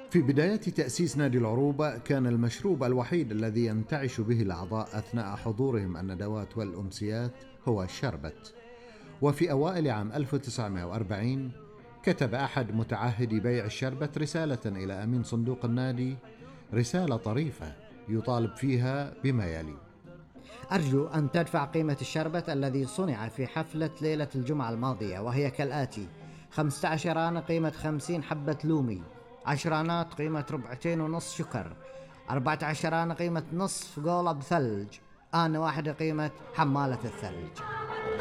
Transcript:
في بداية تأسيس نادي العروبة كان المشروب الوحيد الذي ينتعش به الأعضاء أثناء حضورهم الندوات والأمسيات هو الشربت. وفي أوائل عام 1940 كتب أحد متعهدي بيع الشربت رسالة إلى أمين صندوق النادي، رسالة طريفة يطالب فيها بما يلي: أرجو أن تدفع قيمة الشربت الذي صنع في حفلة ليلة الجمعة الماضية، وهي كالآتي: 15 آنة قيمة 50 حبة لومي، 10 آنات قيمة 2.5 شكر، 14 آنة قيمة نصف قولب ثلج، آنة واحدة قيمة حمالة الثلج.